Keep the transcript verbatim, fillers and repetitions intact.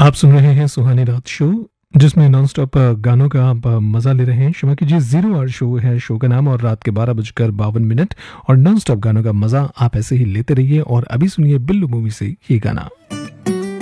आप सुन रहे हैं सुहानी रात शो, जिसमें नॉन स्टॉप गानों का आप मजा ले रहे हैं। क्षमा कीजिए, जीरो आवर शो है शो का नाम, और रात के बारह बजकर बावन मिनट और नॉन स्टॉप गानों का मजा आप ऐसे ही लेते रहिए। और अभी सुनिए बिल्लू मूवी से ये गाना।